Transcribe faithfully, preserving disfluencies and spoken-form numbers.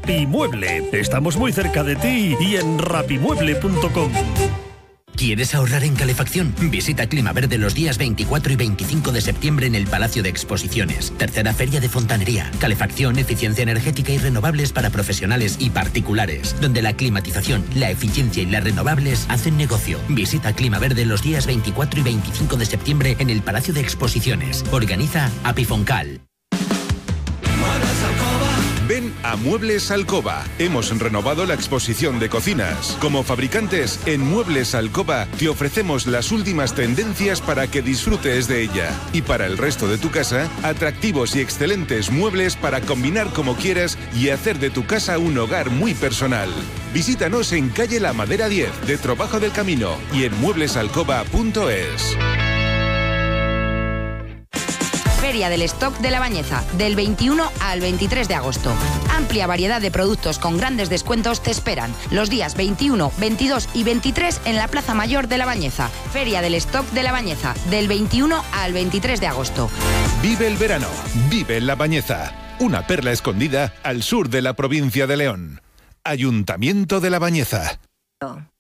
Rapimueble. Estamos muy cerca de ti y en rapimueble punto com. ¿Quieres ahorrar en calefacción? Visita Climaverde los días veinticuatro y veinticinco de septiembre en el Palacio de Exposiciones. Tercera Feria de Fontanería. Calefacción, eficiencia energética y renovables para profesionales y particulares. Donde la climatización, la eficiencia y las renovables hacen negocio. Visita Climaverde los días veinticuatro y veinticinco de septiembre en el Palacio de Exposiciones. Organiza Apifoncal. Ven a Muebles Alcoba. Hemos renovado la exposición de cocinas. Como fabricantes, en Muebles Alcoba te ofrecemos las últimas tendencias para que disfrutes de ella. Y para el resto de tu casa, atractivos y excelentes muebles para combinar como quieras y hacer de tu casa un hogar muy personal. Visítanos en calle La Madera diez de Trobajo del Camino y en muebles alcoba punto es. Feria del Stock de La Bañeza, del veintiuno al veintitrés de agosto. Amplia variedad de productos con grandes descuentos te esperan los días veintiuno, veintidós y veintitrés en la Plaza Mayor de La Bañeza. Feria del Stock de La Bañeza, del veintiuno al veintitrés de agosto. Vive el verano, vive en La Bañeza, una perla escondida al sur de la provincia de León. Ayuntamiento de La Bañeza.